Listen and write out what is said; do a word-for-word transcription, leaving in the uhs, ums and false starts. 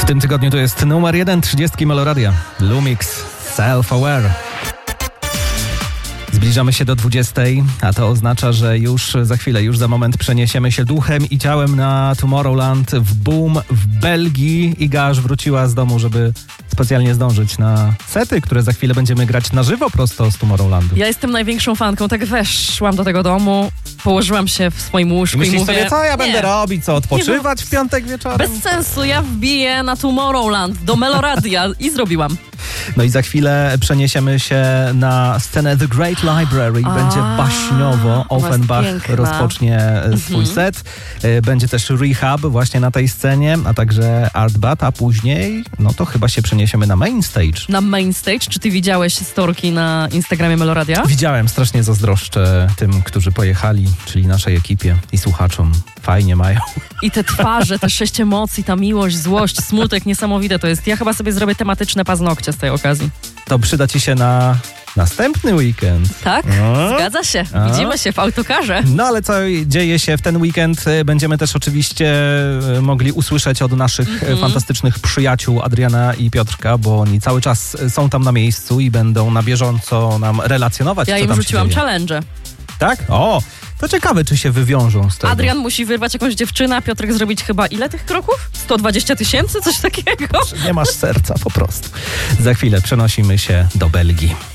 W tym tygodniu to jest numer jeden trzydziestki Meloradia. Lumix, Self-Aware. Zbliżamy się do dwudziestej, a to oznacza, że już za chwilę, już za moment przeniesiemy się duchem i ciałem na Tomorrowland w Boom w Belgii. Iga aż wróciła z domu, żeby specjalnie zdążyć na sety, które za chwilę będziemy grać na żywo prosto z Tomorrowlandu. Ja jestem największą fanką, tak weszłam do tego domu, położyłam się w swoim łóżku i, Myślisz i mówię... sobie, co ja będę nie, robić, co odpoczywać nie, w piątek wieczorem? Bez sensu, ja wbiję na Tomorrowland do Meloradia i zrobiłam. No i za chwilę przeniesiemy się na scenę The Great Library. A, Będzie baśniowo. Offenbach piękna. rozpocznie swój mhm. set. Będzie też Rehab właśnie na tej scenie, a także Art Bat, a później, no to chyba się przeniesiemy na Main Stage. Na Main Stage? Czy ty widziałeś storki na Instagramie Meloradia? Widziałem, strasznie zazdroszczę tym, którzy pojechali, czyli naszej ekipie i słuchaczom. Fajnie mają. I te twarze, te sześć emocji, ta miłość, złość, smutek, niesamowite to jest. Ja chyba sobie zrobię tematyczne paznokcie z tej okazji. To przyda ci się na następny weekend. Tak? A? Zgadza się. A? Widzimy się w autokarze. No ale co dzieje się w ten weekend? Będziemy też oczywiście mogli usłyszeć od naszych mm-hmm. fantastycznych przyjaciół Adriana i Piotrka, bo oni cały czas są tam na miejscu i będą na bieżąco nam relacjonować, ja co im tam rzuciłam się dzieje. challenge. Tak? O! To ciekawe, czy się wywiążą z tego. Adrian musi wyrwać jakąś dziewczynę, a Piotrek zrobić chyba ile tych kroków? sto dwadzieścia tysięcy? Coś takiego? Nie masz serca po prostu. Za chwilę przenosimy się do Belgii.